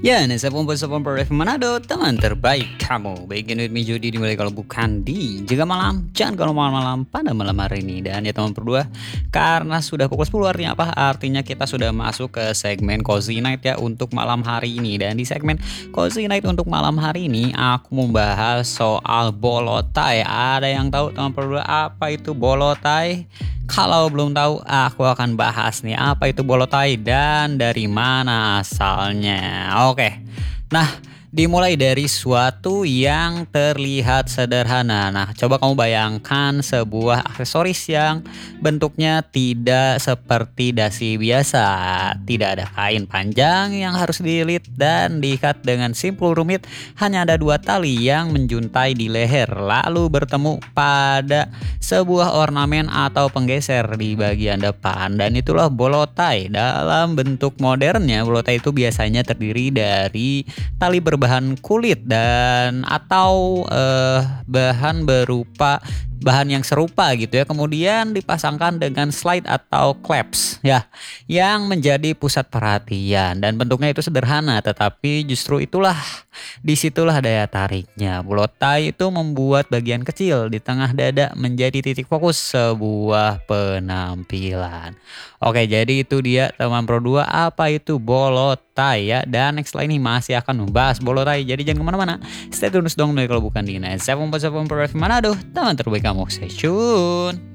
Ya, Nesa Pompo Ref Manado, teman terbaik kamu. Baik with me Jody dimulai kalau bukan di jaga malam. Jangan kalau malam-malam pada malam hari ini. Dan ya teman berdua, karena sudah pukul 10 artinya apa? Artinya kita sudah masuk ke segmen Cozy Night ya untuk malam hari ini. Dan di segmen Cozy Night untuk malam hari ini, aku membahas soal bolotai. Ada yang tahu teman berdua apa itu bolotai? Kalau belum tahu, aku akan bahas nih apa itu bolotai dan dari mana asalnya. Oke. Nah, dimulai dari suatu yang terlihat sederhana. Nah, coba kamu bayangkan sebuah aksesoris yang bentuknya tidak seperti dasi biasa. Tidak ada kain panjang yang harus dililit dan diikat dengan simpul rumit. Hanya ada dua tali yang menjuntai di leher lalu bertemu pada sebuah ornamen atau penggeser di bagian depan. Dan itulah bolotai. Dalam bentuk modernnya, bolotai itu biasanya terdiri dari tali berbahan kulit dan atau bahan berupa bahan yang serupa gitu ya, kemudian dipasangkan dengan slide atau clamps ya yang menjadi pusat perhatian, dan bentuknya itu sederhana tetapi justru disitulah daya tariknya. Bolotai itu membuat bagian kecil di tengah dada menjadi titik fokus sebuah penampilan. Oke, jadi itu dia teman Pro 2 apa itu bolotai ya, dan next line ini masih akan membahas bolotai, jadi jangan kemana-mana, stay tune dong kalau bukan di Night 7.7 Pro Manado, teman terbaik kamu, stay tune.